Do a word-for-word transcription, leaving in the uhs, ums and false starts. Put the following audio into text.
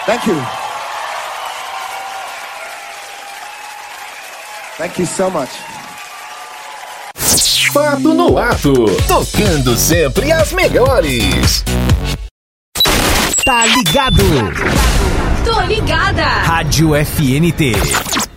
Thank you. Thank you so much. Fato no Ato, tocando sempre as melhores. Tá ligado? Tô ligada. Rádio F N T.